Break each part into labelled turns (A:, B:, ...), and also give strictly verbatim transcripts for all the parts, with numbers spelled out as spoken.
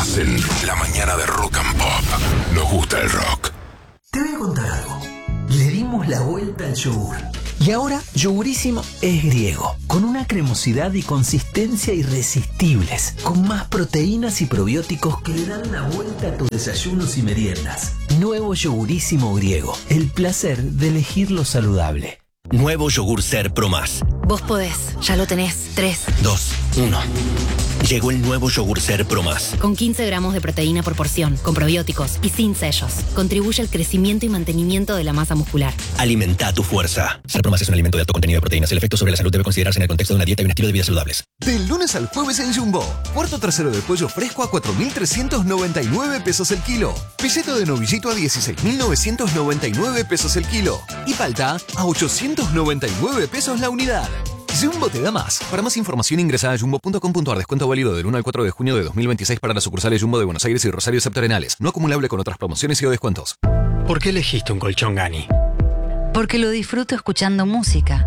A: Estás en La Mañana de Rock and Pop. Nos gusta el rock.
B: Te voy a contar algo. Le dimos la vuelta al yogur. Y ahora, Yogurísimo es griego, con una cremosidad y consistencia irresistibles, con más proteínas y probióticos que le dan la vuelta a tus desayunos y meriendas. Nuevo Yogurísimo griego, el placer de elegir lo saludable.
C: Nuevo Yogur Ser Pro Más.
D: Vos podés, ya lo tenés. tres,
C: dos, uno. Llegó el nuevo Yogur Ser Pro Más.
D: Con quince gramos de proteína por porción, con probióticos y sin sellos. Contribuye al crecimiento y mantenimiento de la masa muscular.
C: Alimenta tu fuerza. Ser Pro Más es un alimento de alto contenido de proteínas. El efecto sobre la salud debe considerarse en el contexto de una dieta y un estilo de vida saludables.
E: Del lunes al jueves en Jumbo. Cuarto trasero de pollo fresco a cuatro mil trescientos noventa y nueve pesos el kilo. Pelleto de novillito a dieciséis mil novecientos noventa y nueve pesos el kilo. Y palta a ochocientos noventa y nueve pesos la unidad. Jumbo te da más. Para más información ingresa a jumbo punto com punto ar. Descuento válido del uno al cuatro de junio de dos mil veintiséis para las sucursales Jumbo de Buenos Aires y Rosario Septentrionales. No acumulable con otras promociones y o descuentos.
F: ¿Por qué elegiste un colchón Gani?
G: Porque lo disfruto escuchando música.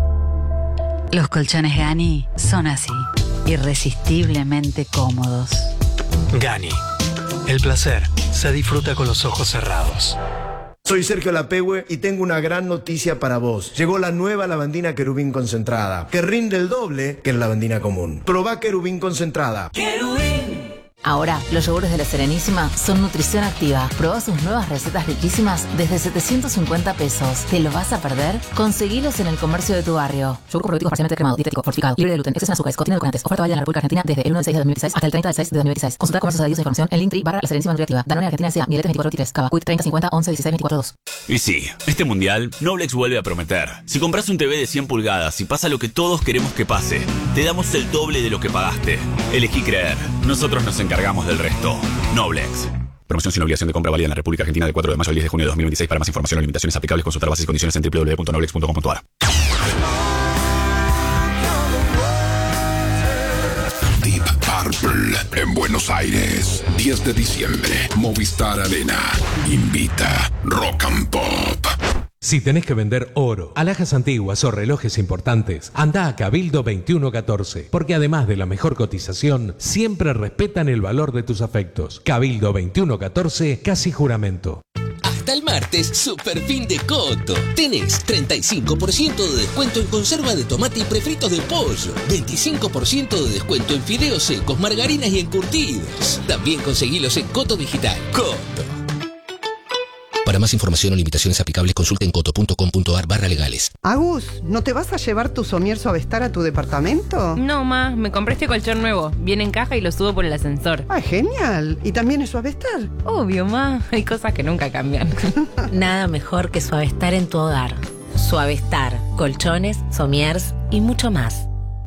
G: Los colchones Gani son así, irresistiblemente cómodos.
F: Gani. El placer se disfruta con los ojos cerrados.
H: Soy Sergio Lapehue y tengo una gran noticia para vos. Llegó la nueva lavandina Querubín concentrada, que rinde el doble que la lavandina común. Probá Querubín concentrada.
I: ¡Querubín! Ahora, los yogures de La Serenísima son nutrición activa. Probá sus nuevas recetas riquísimas desde setecientos cincuenta pesos. ¿Te lo vas a perder? Conseguilos en el comercio de tu barrio. Yogur con probióticos parcialmente cremado, dietético, fortificado, libre de gluten, exceso en azúcares, contiene edulcorantes. Oferta válida en la República Argentina desde el uno del seis de dos mil dieciséis hasta el treinta del seis de dos mil dieciséis. Consulta comercios adheridos e información en Linktree barra La Serenísima Nutriactiva. Danone Argentina S A, Mieletes veinticuatro veintitrés, Cava, Quick treinta cincuenta once dieciséis veinticuatro dos.
J: Y sí, este mundial, Noblex vuelve a prometer. Si compras un T V de cien pulgadas y pasa lo que todos queremos que pase, te damos el doble de lo que pagaste. Elegí creer. Nosotros nos encargamos del resto. Noblex. Promoción sin obligación de compra válida en la República Argentina del cuatro de mayo al diez de junio de dos mil veintiséis. Para más información o limitaciones aplicables, consultar bases y condiciones en doble u doble u doble u punto noblex punto com punto ar.
A: Deep Purple en Buenos Aires. diez de diciembre. Movistar Arena. Invita Rock and Pop.
K: Si tenés que vender oro, alhajas antiguas o relojes importantes, anda a Cabildo veintiuno catorce, porque además de la mejor cotización, siempre respetan el valor de tus afectos. Cabildo veintiuno catorce, casi juramento.
L: Hasta el martes, super fin de Coto. Tenés treinta y cinco por ciento de descuento en conserva de tomate y prefritos de pollo. veinticinco por ciento de descuento en fideos secos, margarinas y encurtidos. También conseguilos en Coto Digital. Coto. Para más información o limitaciones aplicables, consulten coto punto com punto ar barra legales.
M: Agus, ¿no te vas a llevar tu somier Suavestar a tu departamento?
N: No, ma, me compré este colchón nuevo. Viene en caja y lo subo por el ascensor.
M: ¡Ah, genial! ¿Y también es Suavestar?
N: Obvio, ma. Hay cosas que nunca cambian.
O: Nada mejor que Suavestar en tu hogar. Suavestar, colchones, somiers y mucho más.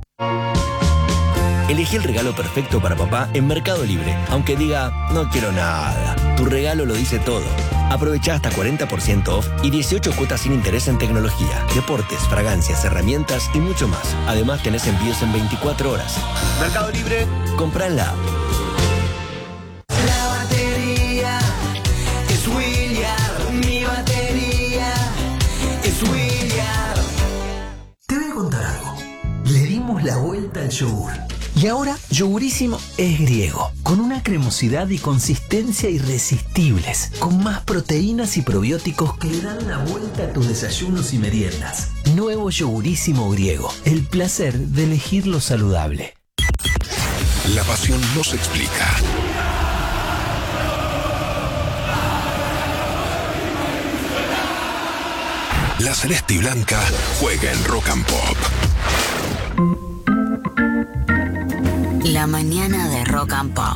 C: Elegí el regalo perfecto para papá en Mercado Libre. Aunque diga, no quiero nada. Tu regalo lo dice todo. Aprovecha hasta cuarenta por ciento off y dieciocho cuotas sin interés en tecnología, deportes, fragancias, herramientas y mucho más. Además tenés envíos en veinticuatro horas. Mercado Libre, compra en la app.
I: La batería es William. Mi batería es William.
B: Te voy a contar algo. Le dimos la vuelta al yogur. Y ahora, Yogurísimo es griego, con una cremosidad y consistencia irresistibles, con más proteínas y probióticos que le dan la vuelta a tus desayunos y meriendas. Nuevo Yogurísimo griego, el placer de elegir lo saludable.
A: La pasión no se explica. La Celeste y Blanca juega en Rock and Pop.
D: La mañana de Rock and Pop.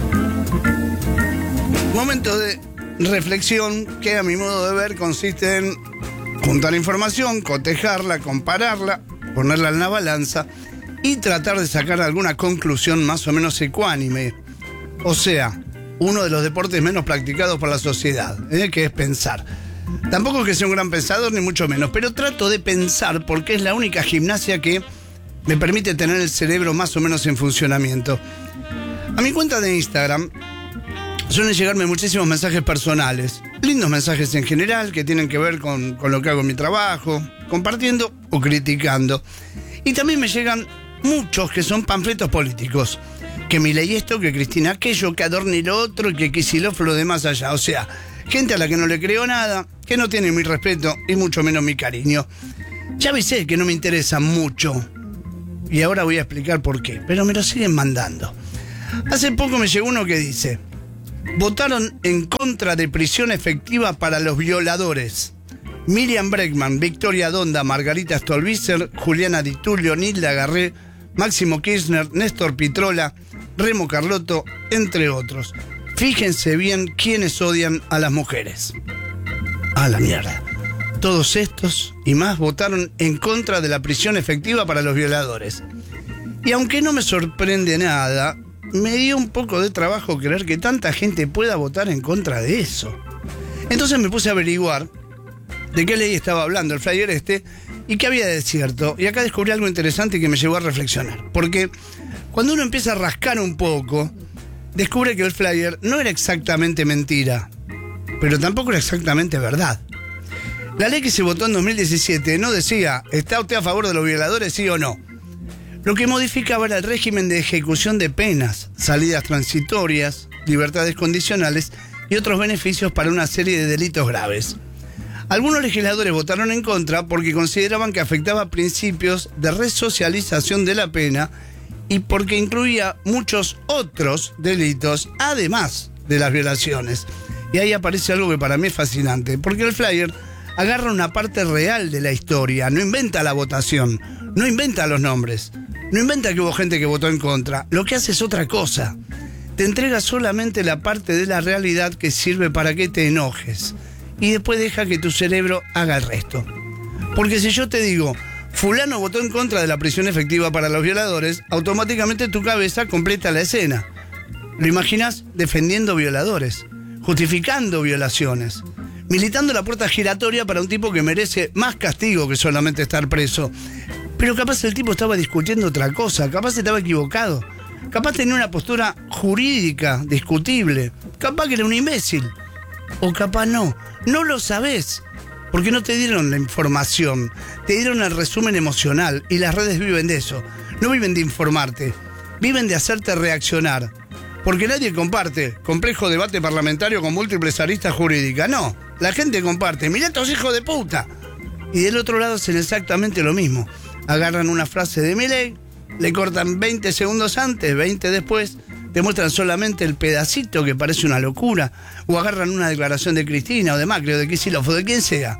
P: Momento de reflexión que a mi modo de ver consiste en juntar información, cotejarla, compararla, ponerla en la balanza y tratar de sacar alguna conclusión más o menos ecuánime. O sea, uno de los deportes menos practicados por la sociedad, ¿eh? que es pensar. Tampoco es que sea un gran pensador, ni mucho menos, pero trato de pensar porque es la única gimnasia que me permite tener el cerebro más o menos en funcionamiento. A mi cuenta de Instagram suelen llegarme muchísimos mensajes personales, lindos mensajes en general que tienen que ver con, con lo que hago en mi trabajo, compartiendo o criticando. Y también me llegan muchos que son panfletos políticos, Que Milei esto, que Cristina aquello, que Adorni lo otro, y que Kicillof lo de más allá. O sea, gente a la que no le creo nada, que no tiene mi respeto y mucho menos mi cariño. Ya avisé que no me interesa mucho. Y ahora voy a explicar por qué. Pero me lo siguen mandando. Hace poco me llegó uno que dice: votaron en contra de prisión efectiva para los violadores. Miriam Bregman, Victoria Donda, Margarita Stolbizer, Juliana Di Tullio, Nilda Garré, Máximo Kirchner, Néstor Pitrola, Remo Carlotto, entre otros. Fíjense bien quiénes odian a las mujeres. A la mierda. Todos estos y más votaron en contra de la prisión efectiva para los violadores. Y aunque no me sorprende nada, me dio un poco de trabajo creer que tanta gente pueda votar en contra de eso. Entonces me puse a averiguar de qué ley estaba hablando el flyer este y qué había de cierto. Y acá descubrí algo interesante que me llevó a reflexionar. Porque cuando uno empieza a rascar un poco, descubre que el flyer no era exactamente mentira, pero tampoco era exactamente verdad. La ley que se votó en dos mil diecisiete no decía: ¿está usted a favor de los violadores, sí o no? Lo que modificaba era el régimen de ejecución de penas, salidas transitorias, libertades condicionales y otros beneficios para una serie de delitos graves. Algunos legisladores votaron en contra porque consideraban que afectaba principios de resocialización de la pena y porque incluía muchos otros delitos, además de las violaciones. Y ahí aparece algo que para mí es fascinante, porque el flyer agarra una parte real de la historia, no inventa la votación, no inventa los nombres, no inventa que hubo gente que votó en contra, lo que hace es otra cosa. Te entrega solamente la parte de la realidad que sirve para que te enojes y después deja que tu cerebro haga el resto. Porque si yo te digo: fulano votó en contra de la prisión efectiva para los violadores, automáticamente tu cabeza completa la escena. Lo imaginas defendiendo violadores, justificando violaciones, militando la puerta giratoria para un tipo que merece más castigo que solamente estar preso. Pero capaz el tipo estaba discutiendo otra cosa, capaz estaba equivocado, capaz tenía una postura jurídica discutible, capaz que era un imbécil, o capaz no, no lo sabés, porque no te dieron la información, te dieron el resumen emocional, y las redes viven de eso, no viven de informarte, viven de hacerte reaccionar. Porque nadie comparte complejo debate parlamentario con múltiples aristas jurídicas. No, la gente comparte: mirá estos hijos de puta. Y del otro lado hacen exactamente lo mismo. Agarran una frase de Milei, le cortan veinte segundos antes, veinte después, te muestran solamente el pedacito que parece una locura, o agarran una declaración de Cristina o de Macri o de Kicillof o de quien sea,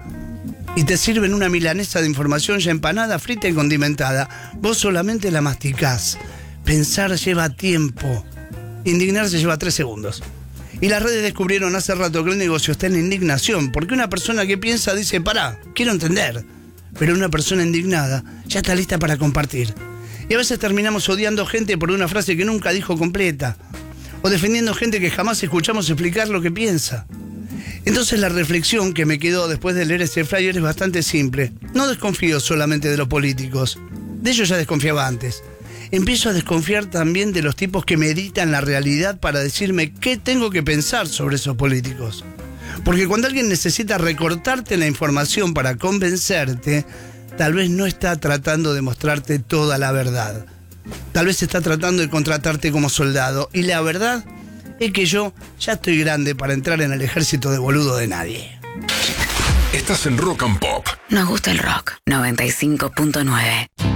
P: y te sirven una milanesa de información ya empanada, frita y condimentada. Vos solamente la masticás. Pensar lleva tiempo. Indignarse lleva tres segundos. Y las redes descubrieron hace rato que el negocio está en la indignación, porque una persona que piensa dice: pará, quiero entender. Pero una persona indignada ya está lista para compartir. Y a veces terminamos odiando gente por una frase que nunca dijo completa, o defendiendo gente que jamás escuchamos explicar lo que piensa. Entonces la reflexión que me quedó después de leer ese flyer es bastante simple. No desconfío solamente de los políticos, de ellos ya desconfiaba antes. Empiezo a desconfiar también de los tipos que meditan la realidad para decirme qué tengo que pensar sobre esos políticos. Porque cuando alguien necesita recortarte la información para convencerte, tal vez no está tratando de mostrarte toda la verdad. Tal vez está tratando de contratarte como soldado. Y la verdad es que yo ya estoy grande para entrar en el ejército de boludo de nadie.
A: Estás en Rock and Pop.
D: Nos gusta el rock. noventa y cinco punto nueve.